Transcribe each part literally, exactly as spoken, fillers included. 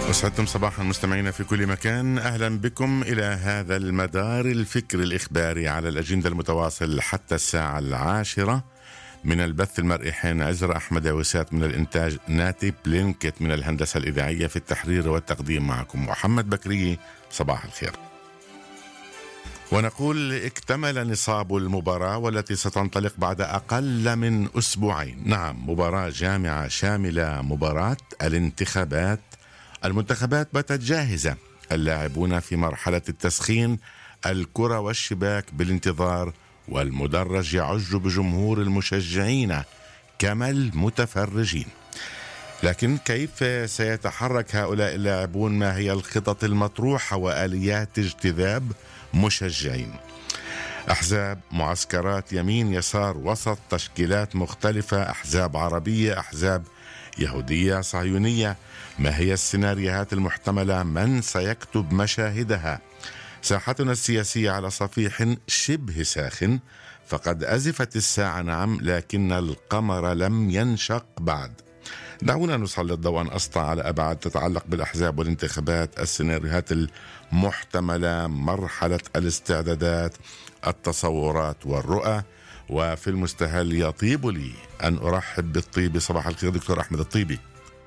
أسعدتم صباحا مستمعينا في كل مكان. أهلا بكم إلى هذا المدار الفكري الإخباري على الأجندة المتواصل حتى الساعة العاشرة. من البث المرئي حين عزر أحمد وسات، من الإنتاج ناتي بلينكت، من الهندسة الإذاعية في التحرير والتقديم معكم محمد بكري. صباح الخير. ونقول اكتمل نصاب المباراة والتي ستنطلق بعد أقل من أسبوعين. نعم، مباراة جامعة شاملة، مباراة الانتخابات. المنتخبات باتت جاهزة، اللاعبون في مرحلة التسخين، الكرة والشباك بالانتظار، والمدرج يعج بجمهور المشجعين كما المتفرجين. لكن كيف سيتحرك هؤلاء اللاعبون؟ ما هي الخطط المطروحة وآليات اجتذاب مشجعين؟ أحزاب، معسكرات، يمين، يسار، وسط، تشكيلات مختلفة، أحزاب عربية، أحزاب يهودية، صهيونية. ما هي السيناريوهات المحتملة؟ من سيكتب مشاهدها؟ ساحتنا السياسية على صفيح شبه ساخن، فقد أزفت الساعة نعم، لكن القمر لم ينشق بعد. دعونا نسلط ضوءا أسطع على أبعاد تتعلق بالأحزاب والانتخابات، السيناريوهات المحتملة، مرحلة الاستعدادات، التصورات والرؤى. وفي المستهل يطيب لي أن أرحب بالطيبي. صباح الخير دكتور أحمد الطيبي.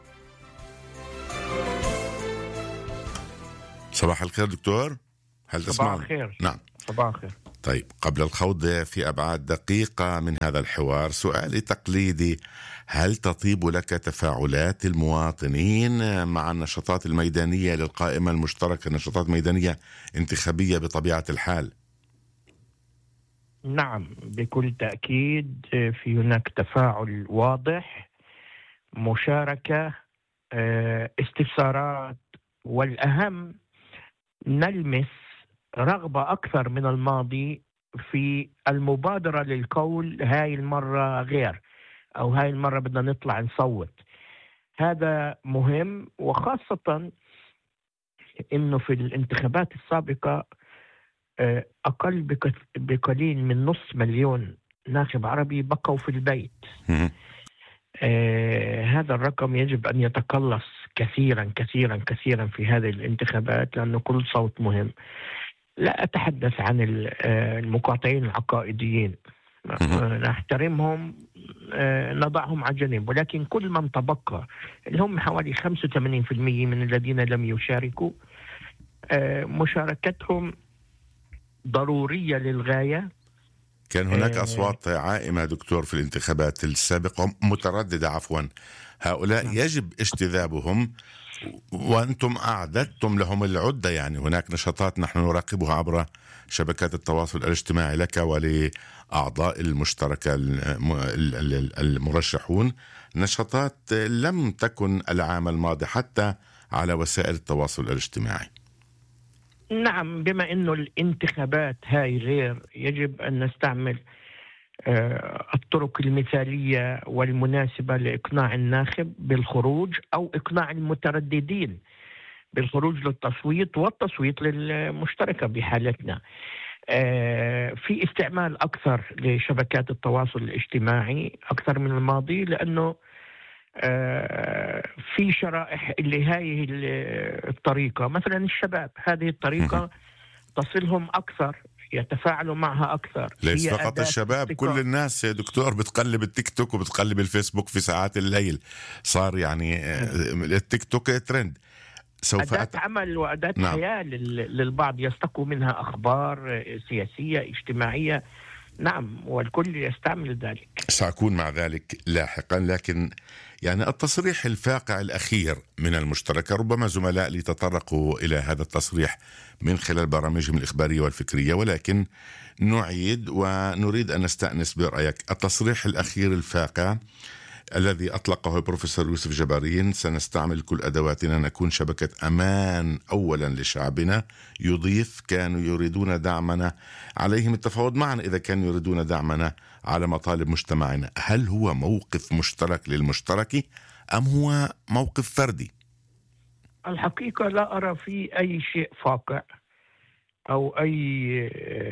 صباح الخير دكتور، هل تسمعني؟ صباح الخير. نعم صباح الخير. طيب، قبل الخوض في أبعاد دقيقة من هذا الحوار، سؤالي تقليدي: هل تطيب لك تفاعلات المواطنين مع النشاطات الميدانية للقائمة المشتركة، نشاطات ميدانية انتخابية بطبيعة الحال؟ نعم، بكل تأكيد في هناك تفاعل واضح، مشاركة، استفسارات، والأهم نلمس رغبة أكثر من الماضي في المبادرة للقول هاي المرة غير، أو هاي المرة بدنا نطلع نصوت. هذا مهم، وخاصة إنه في الانتخابات السابقة أقل بقليل من نص مليون ناخب عربي بقوا في البيت. آه هذا الرقم يجب أن يتقلص كثيرا كثيرا كثيرا في هذه الانتخابات، لأنه كل صوت مهم. لا أتحدث عن المقاطعين العقائديين، نحترمهم، آه نضعهم على جنب، ولكن كل من تبقى اللي هم حوالي خمسة وثمانين بالمئة من الذين لم يشاركوا، آه مشاركتهم ضرورية للغاية. كان هناك أصوات عائمة دكتور في الانتخابات السابقة، مترددة عفوا. هؤلاء يجب اجتذابهم، وأنتم أعددتم لهم العدة. يعني هناك نشاطات نحن نراقبها عبر شبكات التواصل الاجتماعي لك ولأعضاء المشتركة المرشحون، نشاطات لم تكن العام الماضي حتى على وسائل التواصل الاجتماعي. نعم، بما أنه الانتخابات هاي غير، يجب أن نستعمل آه الطرق المثالية والمناسبة لإقناع الناخب بالخروج، أو إقناع المترددين بالخروج للتصويت والتصويت للمشتركة بحالتنا. آه في استعمال أكثر لشبكات التواصل الاجتماعي أكثر من الماضي، لأنه آه في شرائح اللي هاي الطريقة، مثلا الشباب، هذه الطريقة تصلهم أكثر، يتفاعلوا معها أكثر. ليس فقط الشباب، كل الناس يا دكتور بتقلب التيك توك وبتقلب الفيسبوك في ساعات الليل. صار يعني التيك توك ترند. سوف أداة أت... عمل وأداة نعم. حياة للبعض، يستقوا منها أخبار سياسية اجتماعية. نعم، والكل يستعمل ذلك. سأكون مع ذلك لاحقا. لكن يعني التصريح الفاقع الأخير من المشتركة، ربما زملاء لي تطرقوا إلى هذا التصريح من خلال برامجهم الإخبارية والفكرية، ولكن نعيد ونريد أن نستأنس برأيك. التصريح الأخير الفاقع الذي أطلقه البروفيسور يوسف جبارين: سنستعمل كل أدواتنا، نكون شبكة أمان أولا لشعبنا. يضيف: كانوا يريدون دعمنا، عليهم التفاوض معنا إذا كانوا يريدون دعمنا على مطالب مجتمعنا. هل هو موقف مشترك للمشترك أم هو موقف فردي؟ الحقيقة لا أرى فيه أي شيء فاقع أو أي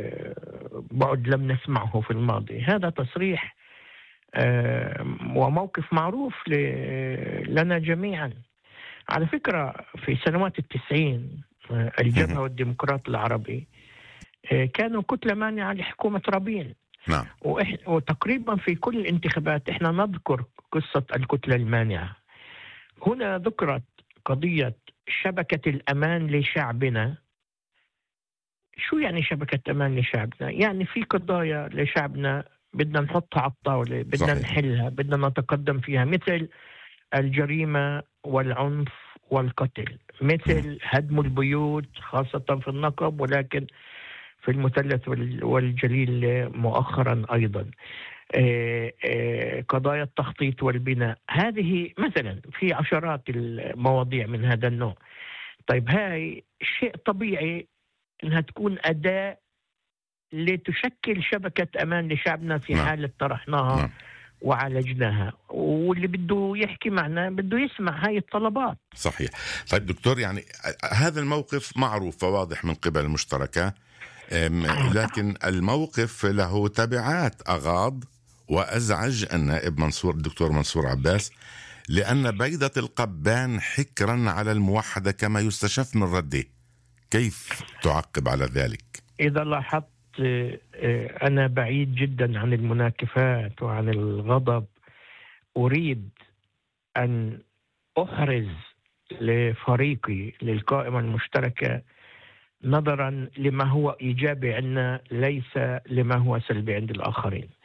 بعد لم نسمعه في الماضي. هذا تصريح وموقف معروف لنا جميعا. على فكرة في سنوات التسعين آه، الجبهة والديمقراط العربي آه، كانوا كتلة مانعة لحكومة رابين. نعم. وإح- وتقريبا في كل الانتخابات احنا نذكر قصة الكتلة المانعة. هنا ذكرت قضية شبكة الأمان لشعبنا. شو يعني شبكة أمان لشعبنا؟ يعني في قضايا لشعبنا بدنا نحطها على الطاولة، بدنا صحيح. نحلها، بدنا نتقدم فيها، مثل الجريمة والعنف والقتل، مثل هدم البيوت خاصة في النقب، ولكن في المثلث وال- والجليل مؤخرا أيضا. آه، آه، قضايا التخطيط والبناء، هذه مثلا في عشرات المواضيع من هذا النوع. طيب هاي شيء طبيعي انها تكون أداة لتشكل شبكة أمان لشعبنا في نعم. حالة طرحناها نعم. وعالجناها، واللي بده يحكي معنا بده يسمع هاي الطلبات. صحيح. طيب دكتور، يعني هذا الموقف معروف وواضح من قبل المشتركة، أم، لكن الموقف له تبعات أغاض وأزعج النائب منصور الدكتور منصور عباس، لأن بيضة القبان حكرا على الموحدة كما يستشف من رده. كيف تعقب على ذلك؟ إذا لاحظت آه، آه، أنا بعيد جدا عن المناكفات وعن الغضب. أريد أن أحرز لفريقي للقائمة المشتركة نظرا لما هو إيجابي عندنا، ليس لما هو سلبي عند الآخرين.